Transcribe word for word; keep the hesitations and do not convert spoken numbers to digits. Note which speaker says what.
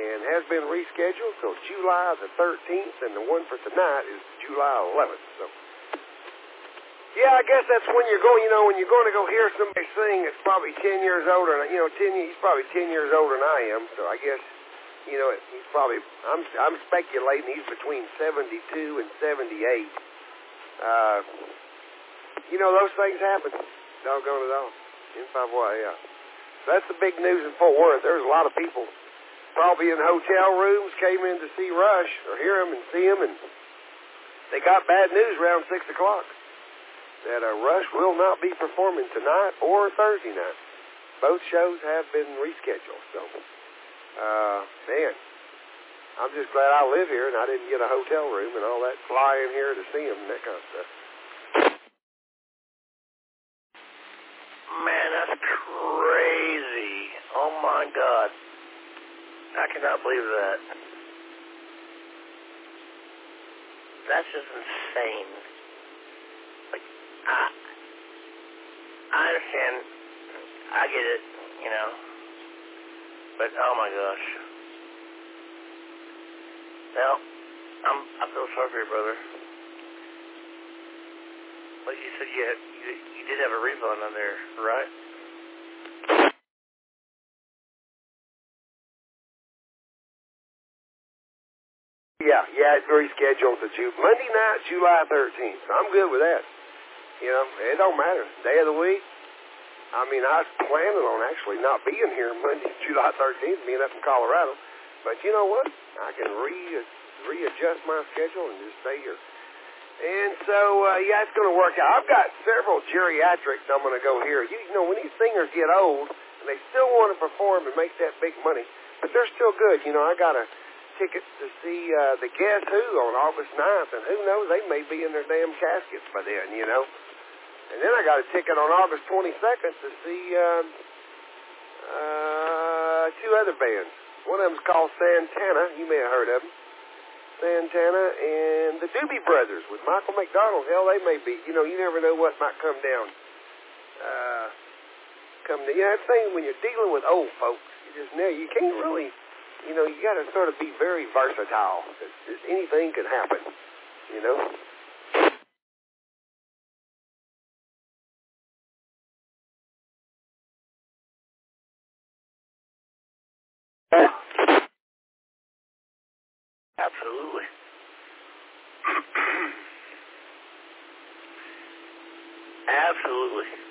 Speaker 1: and has been rescheduled till July the thirteenth, and the one for tonight is July eleventh. So, yeah, I guess that's when you're going, you know, when you're going to go hear somebody sing that's probably ten years older, and, you know, ten, he's probably ten years older than I am, so I guess, you know, he's probably, I'm I'm speculating he's between seventy-two and seventy-eight. Uh, you know, those things happen. Doggone it all. In five Y, yeah. So that's the big news in Fort Worth. There's a lot of people probably in hotel rooms came in to see Rush or hear him and see him, and they got bad news around six o'clock that uh, Rush will not be performing tonight or Thursday night. Both shows have been rescheduled. So, uh, man, I'm just glad I live here and I didn't get a hotel room and all that flying here to see him and that kind of stuff.
Speaker 2: Man, that's crazy. Oh, my God. I cannot believe that. That's just insane. Like, I, I understand. I get it, you know. But, oh, my gosh. Well, I'm, I feel sorry for you, brother. Like you said, you, had, you, you did have a refund on there, right?
Speaker 1: Yeah, yeah, it's rescheduled to Ju- Monday night, July thirteenth. So I'm good with that. You know, it don't matter. Day of the week. I mean, I was planning on actually not being here Monday, July thirteenth, being up in Colorado. But you know what? I can re readjust my schedule and just stay here. And so, uh, yeah, it's going to work out. I've got several geriatrics I'm going to go here. You, you know, when these singers get old, and they still want to perform and make that big money, but they're still good. You know, I got a ticket to see uh, the Guess Who on August ninth, and who knows, they may be in their damn caskets by then, you know. And then I got a ticket on August twenty-second to see uh, uh, two other bands. One of them's called Santana. You may have heard of them. Santana and the Doobie Brothers with Michael McDonald. Hell, they may be. You know, you never know what might come down. Uh, come to, you know, that thing when you're dealing with old folks, you just know you can't really, you know, you got to sort of be very versatile. Just anything can happen, you know.
Speaker 2: Absolutely. Absolutely.